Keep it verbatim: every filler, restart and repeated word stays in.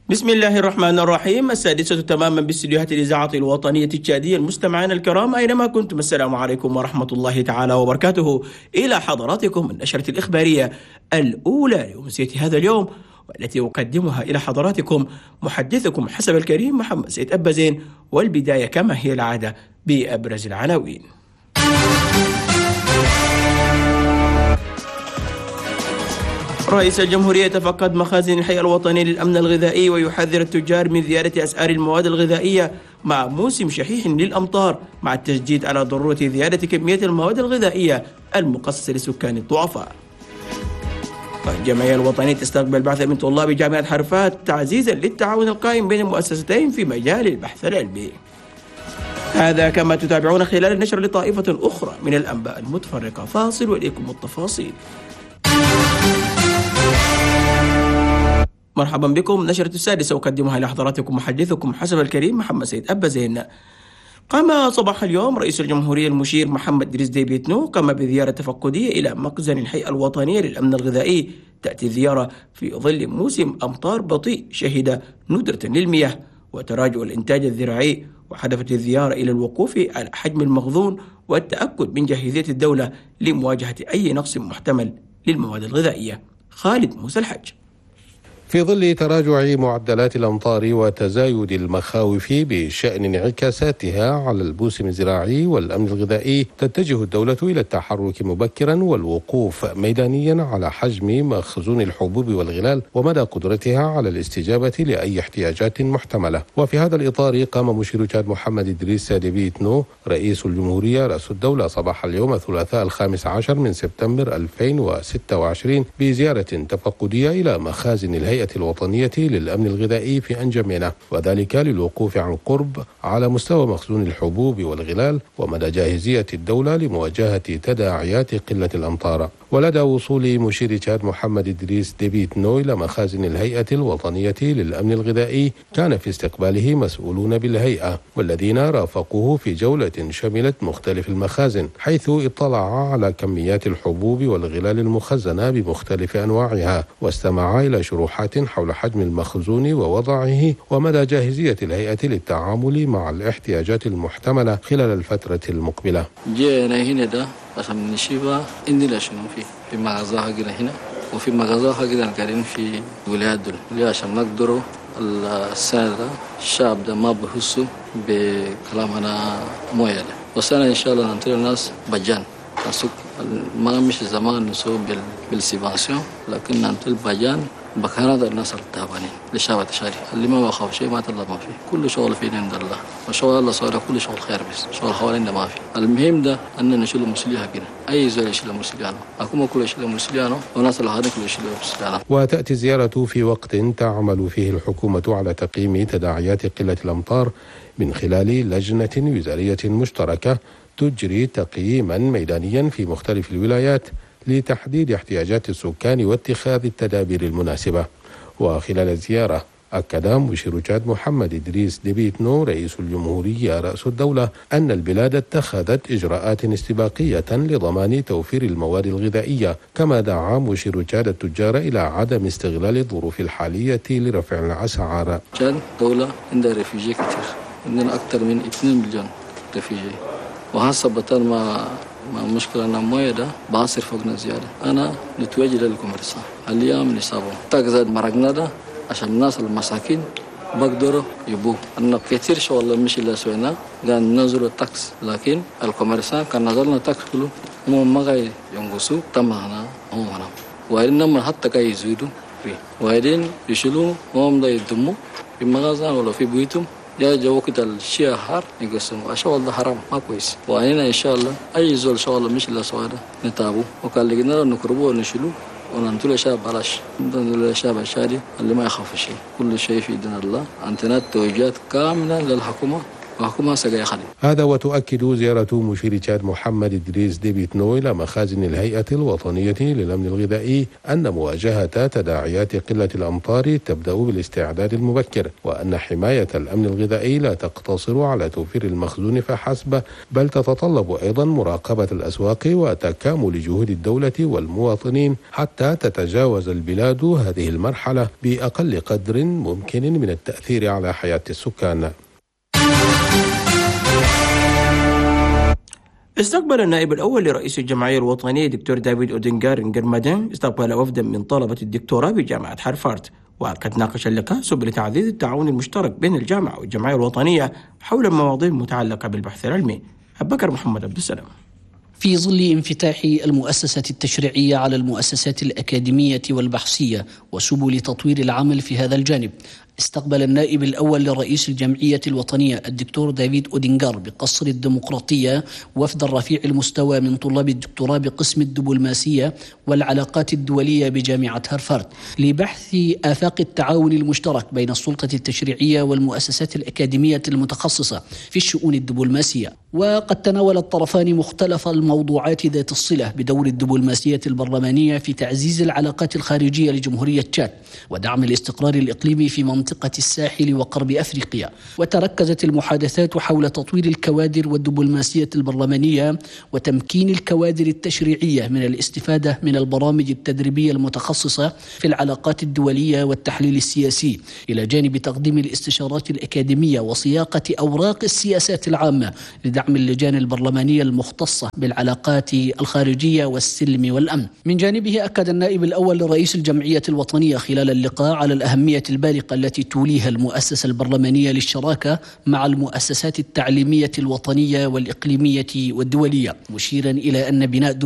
بسم الله الرحمن الرحيم. السادسة تماما باستديوهات الإذاعة الوطنية التشادية. المستمعين الكرام أينما كنتم، السلام عليكم ورحمة الله تعالى وبركاته. إلى حضراتكم النشرة الإخبارية الأولى لأمسية هذا اليوم، والتي أقدمها إلى حضراتكم محدثكم حسب الكريم محمد سيد أبازين. والبداية كما هي العادة بأبرز العناوين. رئيس الجمهورية يتفقد مخازن الهيئة الوطنية للأمن الغذائي ويحذر التجار من زيادة أسعار المواد الغذائية مع موسم شحيح للأمطار، مع التشديد على ضرورة زيادة كمية المواد الغذائية المخصصة لسكان الضعفاء. الجمعية الوطنية تستقبل بعثة من طلاب جامعة حرفات تعزيزا للتعاون القائم بين المؤسستين في مجال البحث العلمي. هذا كما تتابعون خلال النشر لطائفة أخرى من الأنباء المتفرقة. فاصل وإليكم التفاصيل. مرحبا بكم. نشرة السادسة أقدمها إلى حضراتكم محدثكم حسب الكريم محمد سيد أبازين. قام صباح اليوم رئيس الجمهورية المشير محمد إدريس ديبي إتنو قام بزيارة تفقدية إلى مخزن الهيئة الوطنية للأمن الغذائي. تأتي الزيارة في ظل موسم أمطار بطيء شهد ندرة للمياه وتراجع الإنتاج الزراعي، وهدفت الزيارة إلى الوقوف على حجم المخزون والتأكد من جاهزية الدولة لمواجهة أي نقص محتمل للمواد الغذائية. خالد موسى الحج. في ظل تراجع معدلات الأمطار وتزايد المخاوف بشأن انعكاساتها على الموسم الزراعي والأمن الغذائي، تتجه الدولة إلى التحرك مبكرا والوقوف ميدانيا على حجم مخزون الحبوب والغلال ومدى قدرتها على الاستجابة لأي احتياجات محتملة. وفي هذا الإطار قام مشير تشاد محمد إدريس ديبي إتنو رئيس الجمهورية رأس الدولة صباح اليوم الثلاثاء الخامس عشر من سبتمبر ألفين وستة وعشرين بزيارة تفقدية إلى مخازن الهيئة الوطنية للأمن الغذائي في أنجمينة، وذلك للوقوف عن قرب على مستوى مخزون الحبوب والغلال ومدى جاهزية الدولة لمواجهة تداعيات قلة الأمطار. ولدى وصول مشير تشاد محمد إدريس ديبي إتنو إلى مخازن الهيئة الوطنية للأمن الغذائي كان في استقباله مسؤولون بالهيئة، والذين رافقوه في جولة شملت مختلف المخازن، حيث اطلع على كميات الحبوب والغلال المخزنة بمختلف أنواعها، واستمع إلى شروحات حول حجم المخزون ووضعه ومدى جاهزية الهيئة للتعامل مع الاحتياجات المحتملة خلال الفترة المقبلة. جينا هنا ده عشان نشيبها عندنا شنو في في مغازة حقنا هنا وفي مغازة حقنا قاعدين في ولايات دول اللي عشان نقدروا السنة ده الشعب ده ما بحسوا بكلامنا مويه ده، والسنة إن شاء الله ننتظر الناس بجان نسوق ما مش زمان نسوق بالسيباسيون، لكن ننتظر بجان بكرات الناس التعبانين للشعب التشاري اللي ما بخاف شيء ما تطلع ما فيه، كل شغل فينا عند الله وشغل الله صار كل شغل خير، بس شغل حوالينا ما في. المهم ده أن نشيل المسؤولية حقنا، أي زول يشيل المسؤولية أكو كل يشيل المسؤولية والناس اللي هذا كل يشيل المسؤولية. وتأتي الزيارة في وقت تعمل فيه الحكومة على تقييم تداعيات قلة الأمطار من خلال لجنة وزارية مشتركة تجري تقييما ميدانيا في مختلف الولايات لتحديد احتياجات السكان واتخاذ التدابير المناسبة. وخلال الزيارة أكد مشير تشاد محمد إدريس ديبي إتنو رئيس الجمهورية رأس الدولة أن البلاد اتخذت إجراءات استباقية لضمان توفير المواد الغذائية، كما دعا مشير تشاد التجار إلى عدم استغلال الظروف الحالية لرفع الأسعار. تشاد دولة عندها ريفيجي كثير، عندنا أكثر من اثنين مليون ريفيجي، وهسه بطل ما ما مشكلة أن مويه ده بعصر فوقنا زيادة. أنا نتوجه للكوميرسان اليوم نصابهم تاكزاد مرقنا ده عشان الناس المساكين بقدروا يبوه. أنا كثير شغل مش اللي سوينا قال ننزلوا التاكس، لكن الكوميرسان كان نزلنا تاكس كله هم ما غاي ينقصوا تماما هم هنا، وإنما حتى كاي يزيدوا فيه، وبعدين يشيلوا هم ده يدموا في مغازان ولا في بيوتهم. يا جو وقت الشيء حار يقسموا الشغل ده حرام ما كويس، وهنا إن شاء الله أي زول شغل مش اللي سواه ده نتابعه، وكان لقينا نقربه ونشيله وننتظر الشعب بلاش، ننتظر الشعب الشادي اللي ما يخاف شيء، كل شيء في دين الله. عندنا توجيهات كاملة للحكومة وحكومة سجاي خلي. هذا وتؤكد زيارة مشير تشاد محمد إدريس ديبيت نو إلى مخازن الهيئة الوطنية للأمن الغذائي أن مواجهة تداعيات قلة الأمطار تبدأ بالاستعداد المبكر، وأن حماية الأمن الغذائي لا تقتصر على توفير المخزون فحسب، بل تتطلب أيضا مراقبة الأسواق وتكامل جهود الدولة والمواطنين حتى تتجاوز البلاد هذه المرحلة بأقل قدر ممكن من التأثير على حياة السكان. استقبل النائب الأول لرئيس الجمعية الوطنية دكتور دافيد أودينغار نجرمادين استقبل وفدا من طلبة الدكتوراه بجامعة هارفارد، وقد ناقش اللقاء سبل تعزيز التعاون المشترك بين الجامعة والجمعية الوطنية حول المواضيع المتعلقة بالبحث العلمي. أبو بكر محمد عبد السلام. في ظل انفتاح المؤسسة التشريعية على المؤسسات الأكاديمية والبحثية وسبل تطوير العمل في هذا الجانب، استقبل النائب الأول لرئيس الجمعية الوطنية الدكتور دافيد أودينغار بقصر الديمقراطية وفد الرفيع المستوى من طلاب الدكتوراه بقسم الدبلوماسية والعلاقات الدولية بجامعة هارفارد لبحث آفاق التعاون المشترك بين السلطة التشريعية والمؤسسات الأكاديمية المتخصصة في الشؤون الدبلوماسية. وقد تناول الطرفان مختلف الموضوعات ذات الصلة بدور الدبلوماسية البرلمانية في تعزيز العلاقات الخارجية لجمهورية تشاد ودعم الاستقرار الإقليمي في منطقة الساحل وقرب أفريقيا. وتركزت المحادثات حول تطوير الكوادر والدبلوماسية البرلمانية وتمكين الكوادر التشريعية من الاستفادة من البرامج التدريبية المتخصصة في العلاقات الدولية والتحليل السياسي، إلى جانب تقديم الاستشارات الأكاديمية وصياغة أوراق السياسات العامة لدعم اللجان البرلمانية المختصة بالعلاقات الخارجية والسلم والأمن. من جانبه أكد النائب الأول لرئيس الجمعية الوطنية خلال اللقاء على الأهمية البالغة التي توليها المؤسسة البرلمانية للشراكة مع المؤسسات التعليمية الوطنية والإقليمية والدولية، مشيرا إلى أن بناء